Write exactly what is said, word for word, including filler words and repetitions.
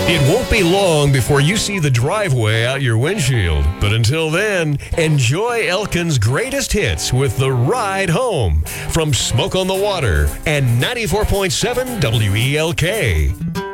It won't be long before you see the driveway out your windshield. But until then, enjoy Elkin's greatest hits with The Ride Home from Smoke on the Water and ninety-four point seven W E L K.